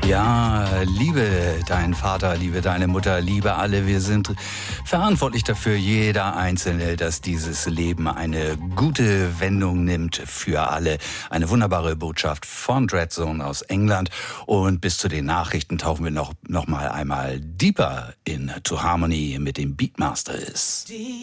Ja, liebe deinen Vater, liebe deine Mutter, liebe alle. Wir sind verantwortlich dafür, jeder Einzelne, dass dieses Leben eine gute Wendung nimmt für alle. Eine wunderbare Botschaft von Dreadzone aus England. Und bis zu den Nachrichten tauchen wir noch mal einmal deeper into Harmony mit dem Beatmasters.